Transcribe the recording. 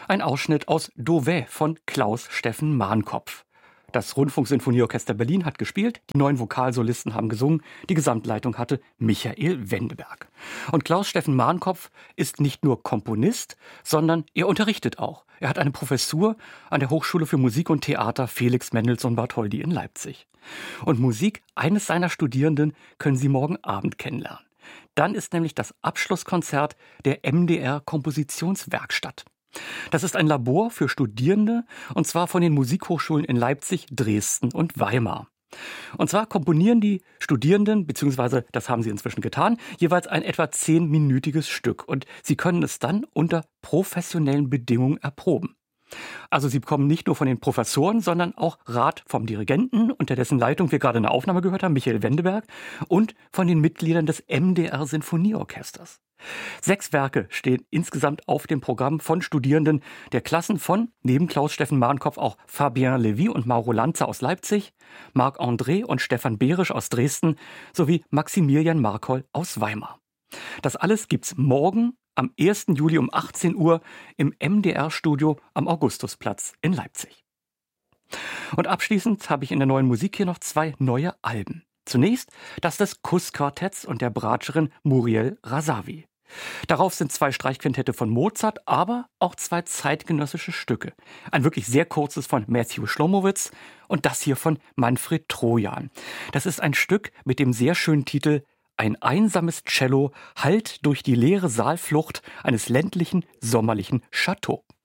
Ein Ausschnitt aus Dauvet von Klaus Steffen Mahnkopf. Das Rundfunksinfonieorchester Berlin hat gespielt, die 9 Vokalsolisten haben gesungen, die Gesamtleitung hatte Michael Wendeberg. Und Klaus Steffen Mahnkopf ist nicht nur Komponist, sondern er unterrichtet auch. Er hat eine Professur an der Hochschule für Musik und Theater Felix Mendelssohn Bartholdy in Leipzig. Und Musik eines seiner Studierenden können Sie morgen Abend kennenlernen. Dann ist nämlich das Abschlusskonzert der MDR Kompositionswerkstatt. Das ist ein Labor für Studierende, und zwar von den Musikhochschulen in Leipzig, Dresden und Weimar. Und zwar komponieren die Studierenden, beziehungsweise das haben sie inzwischen getan, jeweils ein etwa 10-minütiges Stück. Und sie können es dann unter professionellen Bedingungen erproben. Also sie bekommen nicht nur von den Professoren, sondern auch Rat vom Dirigenten, unter dessen Leitung wir gerade eine Aufnahme gehört haben, Michael Wendeberg, und von den Mitgliedern des MDR Sinfonieorchesters. 6 Werke stehen insgesamt auf dem Programm von Studierenden der Klassen von, neben Klaus Steffen Mahnkopf, auch Fabien Levy und Mauro Lanza aus Leipzig, Marc André und Stefan Behrisch aus Dresden sowie Maximilian Markol aus Weimar. Das alles gibt's morgen am 1. Juli um 18 Uhr im MDR-Studio am Augustusplatz in Leipzig. Und abschließend habe ich in der neuen Musik hier noch 2 neue Alben. Zunächst das des Kuss-Quartetts und der Bratscherin Muriel Razavi. Darauf sind 2 Streichquintette von Mozart, aber auch 2 zeitgenössische Stücke. Ein wirklich sehr kurzes von Matthew Schlomowitz und das hier von Manfred Trojan. Das ist ein Stück mit dem sehr schönen Titel Ein einsames Cello hallt durch die leere Saalflucht eines ländlichen, sommerlichen Chateau.